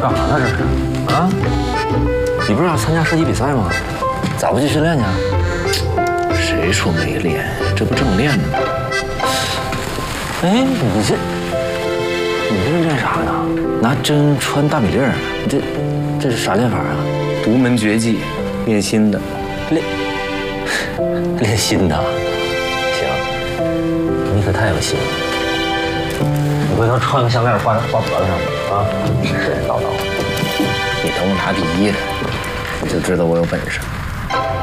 干啥呢？这是？啊？你不是要参加射击比赛吗？咋不去训练去？ 谁说没练？这不正练呢吗？ 哎，你这是练啥呢？拿针穿大米粒儿，这是啥练法啊？ 独门绝技，练心的。 练心的。行，你可太有心了。你回头穿个项链挂脖子上啊，神神叨叨。 你等我拿第一，你就知道我有本事。